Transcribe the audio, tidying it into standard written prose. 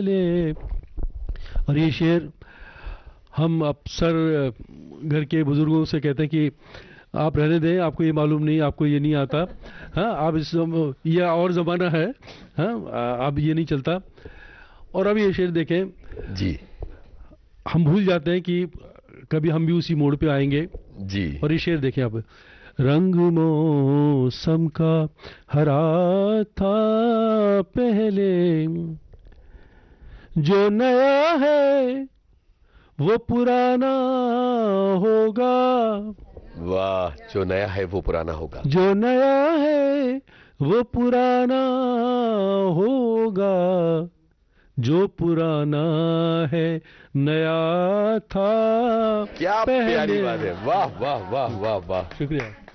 पहले। और ये शेर हम अक्सर घर के बुजुर्गों से कहते हैं कि आप रहने दें, आपको ये मालूम नहीं, आपको ये नहीं आता। हाँ, आप ये और ज़माना है। हाँ, अब ये नहीं चलता। और अब ये शेर देखें जी, हम भूल जाते हैं कि कभी हम भी उसी मोड़ पे आएंगे जी। और ये शेर देखें आप, रंग मौसम का हरा था पहले, जो नया है वो पुराना होगा, वाह, जो नया है वो पुराना होगा। जो नया है वो पुराना होगा, जो पुराना है नया था क्या पहले। प्यारी बात है, वाह वाह वाह वाह वाह। शुक्रिया।